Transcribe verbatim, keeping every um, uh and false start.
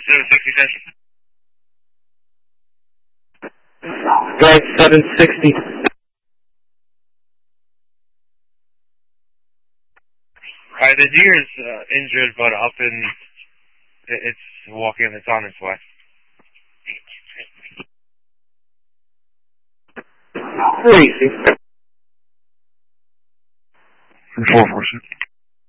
seven sixty session. Right, seven sixty. Alright, the deer is uh, injured, but up in, it's walking, it's on its way. Crazy. four four six.